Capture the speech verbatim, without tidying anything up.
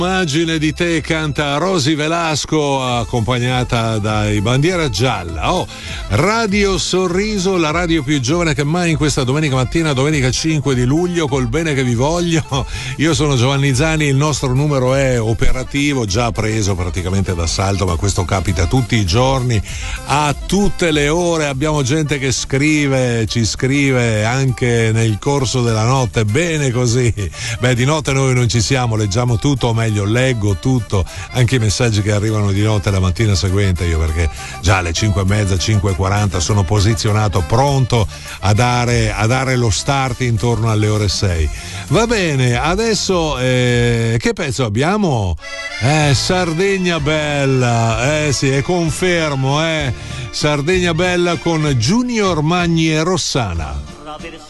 Immagine di te canta Rosy Velasco accompagnata dai Bandiera Gialla. Oh, Radio Sorriso, la radio più giovane che mai in questa domenica mattina, domenica cinque di luglio, col bene che vi voglio. Io sono Giovanni Zani, il nostro numero è operativo, già preso praticamente d'assalto, ma questo capita tutti i giorni, a tutte le ore. Abbiamo gente che scrive, ci scrive anche nel corso della notte, bene così. Beh, di notte noi non ci siamo, leggiamo tutto, o meglio leggo tutto, anche i messaggi che arrivano di notte la mattina seguente, io perché già alle cinque e mezza, cinque e quaranta sono posizionato pronto a dare, a dare lo start intorno alle ore sei. Va bene, adesso eh, che pezzo abbiamo? Eh, Sardegna Bella, eh sì, e confermo, eh, Sardegna Bella con Junior Magni e Rossana.